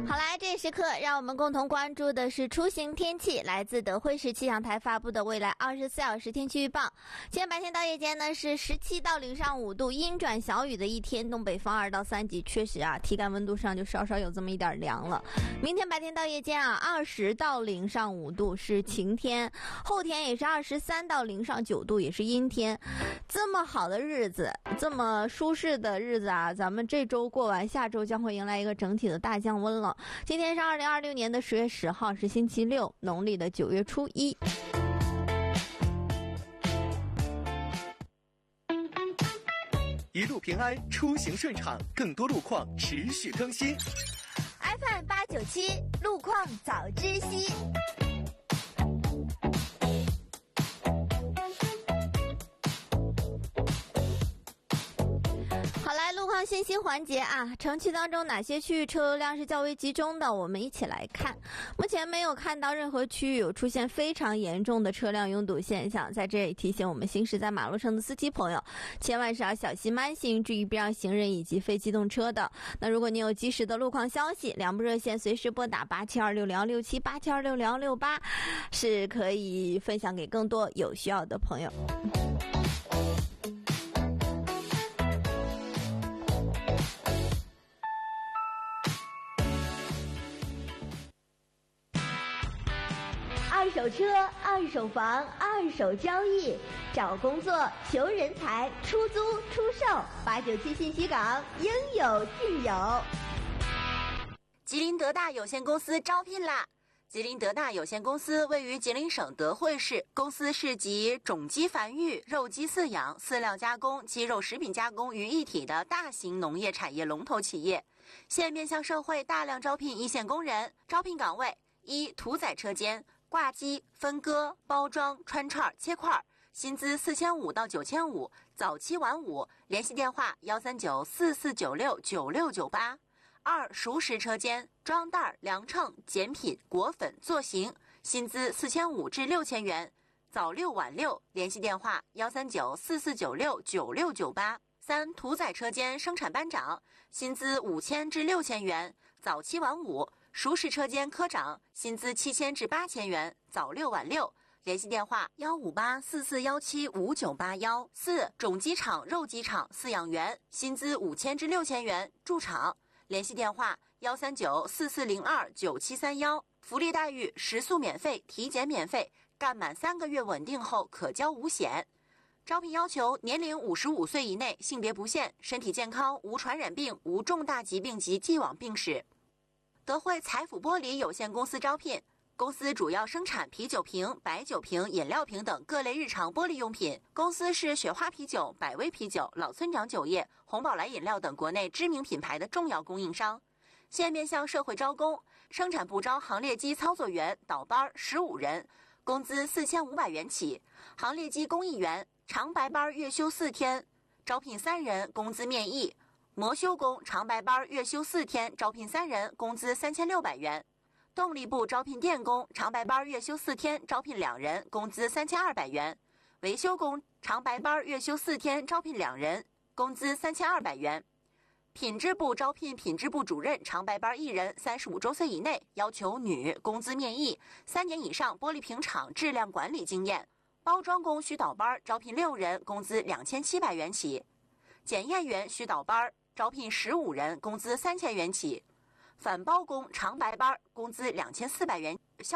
好来，这一时刻让我们共同关注的是出行天气，来自德惠市气象台发布的未来24小时天气预报。今天白天到夜间呢是17到零上5度，阴转小雨的一天，东北风2到3级，确实啊，体感温度上就稍稍有这么一点凉了。明天白天到夜间啊，20到零上5度是晴天，后天也是23到零上9度，也是阴天。这么好的日子，这么舒适的日子啊，咱们这周过完，下周将会迎来一个整体的大降温了。今天是2026年的10月10号，是星期六，农历的9月初1。 一路平安，出行顺畅，更多路况持续更新。 FM897路况早知悉。好来，路况信息环节啊，城区当中哪些区域车流量是较为集中的？我们一起来看。目前没有看到任何区域有出现非常严重的车辆拥堵现象，在这里提醒我们行驶在马路上的司机朋友，千万是要小心慢行，注意避让行人以及非机动车的。那如果你有及时的路况消息，两部热线随时拨打8726067 8726068，是可以分享给更多有需要的朋友。 二手车、二手房、二手交易，找工作、求人才、出租、出售，897信息港应有尽有。 吉林德大有限公司招聘啦！吉林德大有限公司位于吉林省德惠市，公司是集种鸡繁育、肉鸡饲养、饲料加工、鸡肉食品加工于一体的大型农业产业龙头企业。现面向社会大量招聘一线工人，招聘岗位：1、屠宰车间。挂机、分割、包装、穿串、切块，薪资4500到9500，早期晚5，联系电话13944969698。2、熟食车间，装袋、量秤、拣品、裹粉、做型，薪资4500至6000元，早6晚6，联系电话13944969698。3、屠宰车间生产班长，薪资5000至6000元，早期晚5。熟食车间科长，薪资7000至8000元，早6晚6，联系电话15844175981。4、种鸡场、肉鸡场饲养员，薪资5000至6000元，驻场，联系电话13944029731。福利待遇：食宿免费，体检免费，干满3个月稳定后可交无险。招聘要求：年龄55岁以内，性别不限，身体健康，无传染病，无重大疾病及既往病史。德惠财富玻璃有限公司招聘，公司主要生产啤酒瓶、白酒瓶、饮料瓶等各类日常玻璃用品。公司是雪花啤酒、百威啤酒、老村长酒业、红宝来饮料等国内知名品牌的重要供应商。现面向社会招工，生产部招行列机操作员，倒班15人，工资4500元起；行列机工艺员，长白班月休4天，招聘3人，工资面议。磨修工长白班月休4天，招聘3人，工资3600元。动力部招聘电工长白班月休4天，招聘2人，工资3200元。维修工长白班月休4天，招聘2人，工资3200元。品质部招聘品质部主任长白班1人，35周岁以内，要求女，工资面议，3年以上玻璃瓶厂质量管理经验。包装工需倒班，招聘6人，工资2700元起。检验员需倒班，招聘15人，工资3000元起。反包工长白班，工资2400元。